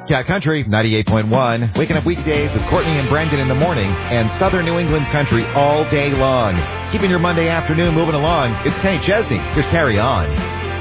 Cat Country 98.1, waking up weekdays with Courtney and Brendan in the morning, and Southern New England's country all day long. Keeping your Monday afternoon moving along, it's Kenny Chesney. Just carry on.